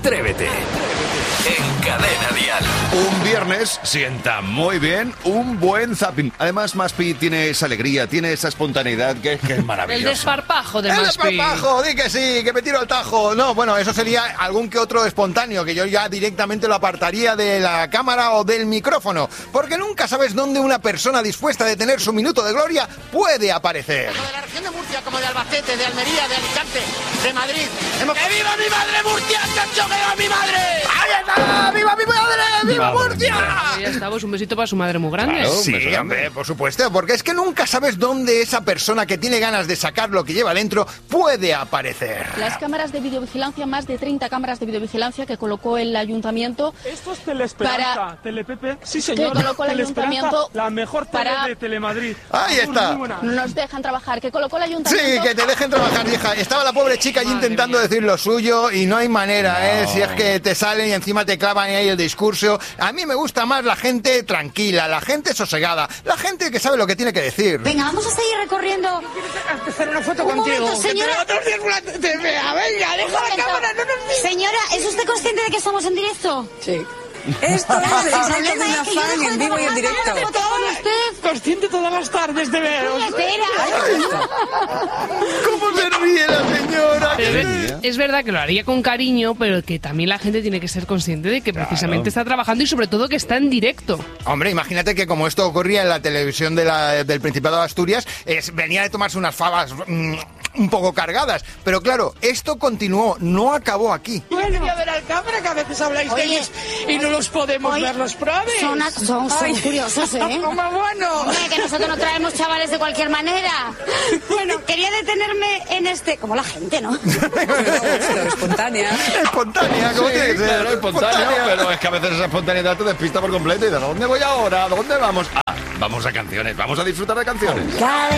Atrévete. En Cadena Dial. Un viernes sienta muy bien un buen zapping. Además, Maspi tiene esa alegría, tiene esa espontaneidad que es maravilloso. El desparpajo de ¡El Maspi. desparpajo! ¡Di que sí! ¡Que me tiro al tajo! No, bueno, eso sería algún que otro espontáneo, que yo ya directamente lo apartaría de la cámara o del micrófono. Porque nunca sabes dónde una persona dispuesta de tener su minuto de gloria puede aparecer. Como de la región de Murcia, como de Albacete, de Almería, de Alicante, de Madrid. ¡Que viva mi madre Murcia, chacho! ¡Que viva mi madre! ¡Ahí está! ¡Viva mi madre! ¡Viva Murcia! Ya está, pues un besito para su madre muy grande. Claro. Sí, hombre, por supuesto, porque es que nunca sabes dónde esa persona que tiene ganas de sacar lo que lleva dentro puede aparecer. Las cámaras de videovigilancia, más de 30 cámaras de videovigilancia que colocó el ayuntamiento. Esto es Teleesperanza, Telepepe. Sí, señor. Que colocó el ayuntamiento la mejor tele de Telemadrid. Ahí está. Muy buena. No nos dejan trabajar, que colocó el Sí, ayuntamiento. que te dejen trabajar, hija. Estaba la pobre chica allí Madre intentando mía. decir lo suyo y no hay manera, No. Si es que te salen y encima te clavan ahí el discurso. A mí me gusta más la gente tranquila, la gente sosegada, la gente que sabe lo que tiene que decir. Venga, vamos a seguir recorriendo. Hacer una foto Un contigo. momento, señora. Que te otros días una TVA. Venga, deja la cámara, no nos mires. Señora, ¿es usted consciente de que estamos en directo? Sí. Esto es el secreto de una fan en vivo y en directo. Consciente todas las tardes de veros. Espera. ¿Cómo se ríe la señora? Pero es verdad que lo haría con cariño, pero que también la gente tiene que ser consciente de que precisamente está trabajando y sobre todo que está en directo. Hombre, imagínate que como esto ocurría en la televisión del Principado de Asturias, venía de tomarse unas fabas un poco cargadas. Pero claro, esto continuó, no acabó aquí. Yo quería ver al cámara, que a veces habláis de Oye, ellos y no los podemos ver los probes. Son curiosos, ¿eh? Como bueno. Hombre, que nosotros no traemos chavales de cualquier manera. Bueno, quería detenerme en como la gente, ¿no? Esto, espontánea. Espontánea, como tiene que ser. Claro, espontáneo, pero es que a veces esa espontaneidad te despista por completo y dices, ¿a dónde voy ahora? ¿A dónde vamos? Ah, vamos a canciones, vamos a disfrutar de canciones.